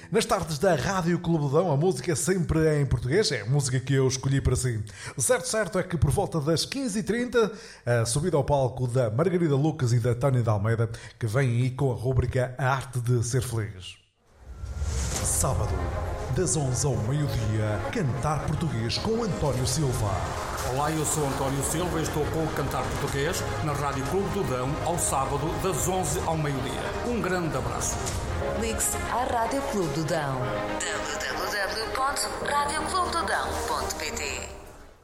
Nas tardes da Rádio Clube do Dão, a música sempre é em português, é a música que eu escolhi para si. Certo é que por volta das 15h30, a subida ao palco da Margarida Lucas e da Tânia de Almeida, que vem aí com a rúbrica A Arte de Ser Feliz. Sábado, das 11 ao meio-dia, Cantar Português com António Silva. Olá, eu sou António Silva e estou com o Cantar Português na Rádio Clube do Dão, ao sábado, das 11 ao meio-dia. Um grande abraço. Ligue-se à Rádio Clube do Dão. www.radioclubedodão.pt